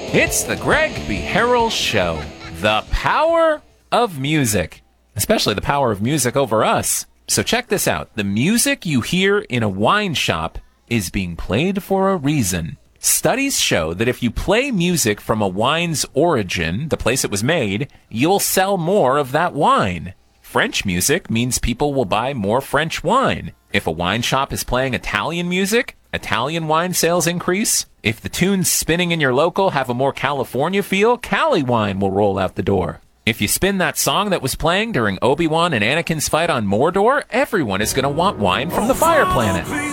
It's the Greg B. Harrell Show. The power of music, especially the power of music over us. So check this out. The music you hear in a wine shop is being played for a reason. Studies show that if you play music from a wine's origin, the place it was made, you'll sell more of that wine. French music means people will buy more French wine. If a wine shop is playing Italian music, Italian wine sales increase. If the tunes spinning in your local have a more California feel, Cali wine will roll out the door. If you spin that song that was playing during Obi-Wan and Anakin's fight on Mordor, everyone is going to want wine from the Fire Planet.